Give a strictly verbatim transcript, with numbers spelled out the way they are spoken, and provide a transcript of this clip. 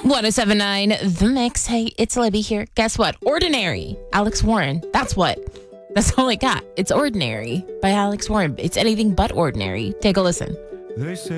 ten seventy-nine The Mix. Hey, it's Libby here. Guess what? Ordinary. Alex Warren. That's what. That's all I got. It's Ordinary by Alex Warren. It's anything but ordinary. Take a listen. They say